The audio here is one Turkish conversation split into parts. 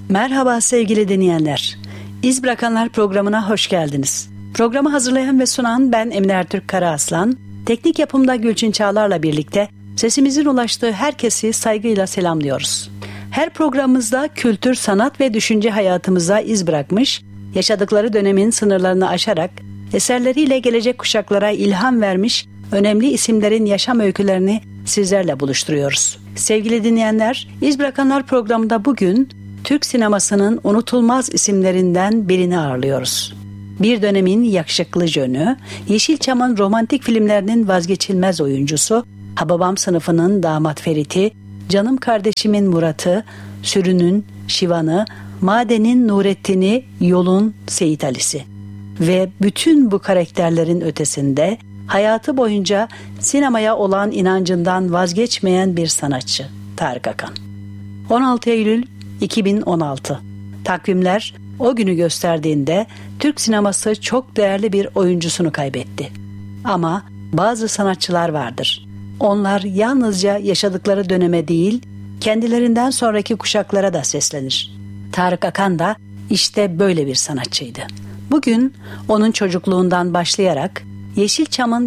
Merhaba sevgili dinleyenler. İz Bırakanlar programına hoş geldiniz. Programı hazırlayan ve sunan ben Emine Ertürk Karaaslan. Teknik yapımda Gülçin Çağlar'la birlikte sesimizin ulaştığı herkesi saygıyla selamlıyoruz. Her programımızda kültür, sanat ve düşünce hayatımıza iz bırakmış, yaşadıkları dönemin sınırlarını aşarak eserleriyle gelecek kuşaklara ilham vermiş önemli isimlerin yaşam öykülerini sizlerle buluşturuyoruz. Sevgili dinleyenler, İz Bırakanlar programında bugün Türk sinemasının unutulmaz isimlerinden birini ağırlıyoruz. Bir dönemin yakışıklı jönü, Yeşilçam'ın romantik filmlerinin vazgeçilmez oyuncusu, Hababam sınıfının damat Ferit'i, Canım kardeşimin Murat'ı, Sürünün Şivan'ı, Maden'in Nurettin'i, Yol'un Seyit Ali'si. Ve bütün bu karakterlerin ötesinde hayatı boyunca sinemaya olan inancından vazgeçmeyen bir sanatçı, Tarık Akan. 16 Eylül 2016. Takvimler o günü gösterdiğinde Türk sineması çok değerli bir oyuncusunu kaybetti. Ama bazı sanatçılar vardır. Onlar yalnızca yaşadıkları döneme değil, kendilerinden sonraki kuşaklara da seslenir. Tarık Akan da işte böyle bir sanatçıydı. Bugün onun çocukluğundan başlayarak Yeşilçam'ın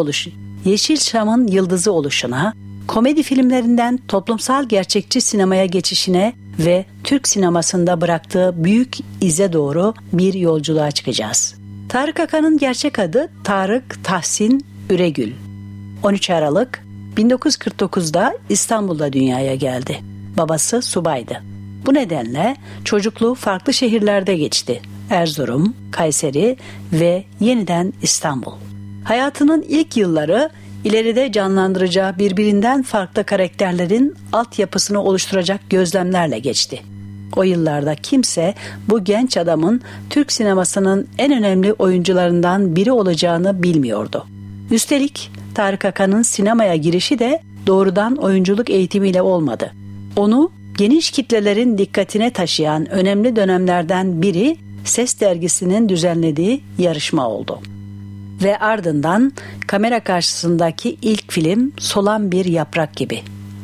yıldızı oluşuna, komedi filmlerinden toplumsal gerçekçi sinemaya geçişine ve Türk sinemasında bıraktığı büyük ize doğru bir yolculuğa çıkacağız. Tarık Akan'ın gerçek adı Tarık Tahsin Üregül. 13 Aralık 1949'da İstanbul'da dünyaya geldi. Babası subaydı. Bu nedenle çocukluğu farklı şehirlerde geçti. Erzurum, Kayseri ve yeniden İstanbul. Hayatının ilk yılları ileride canlandıracağı birbirinden farklı karakterlerin altyapısını oluşturacak gözlemlerle geçti. O yıllarda kimse bu genç adamın Türk sinemasının en önemli oyuncularından biri olacağını bilmiyordu. Üstelik Tarık Akan'ın sinemaya girişi de doğrudan oyunculuk eğitimiyle olmadı. Onu geniş kitlelerin dikkatine taşıyan önemli dönemlerden biri Ses Dergisi'nin düzenlediği yarışma oldu. Ve ardından kamera karşısındaki ilk film Solan Bir Yaprak Gibi.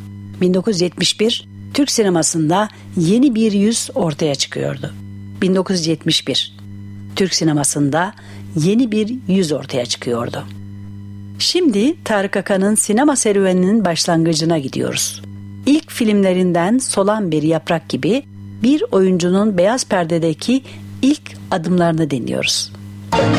1971 Türk sinemasında yeni bir yüz ortaya çıkıyordu. 1971 Türk sinemasında yeni bir yüz ortaya çıkıyordu. Şimdi Tarık Akan'ın sinema serüveninin başlangıcına gidiyoruz. İlk filmlerinden Solan Bir Yaprak Gibi bir oyuncunun beyaz perdedeki ilk adımlarını dinliyoruz.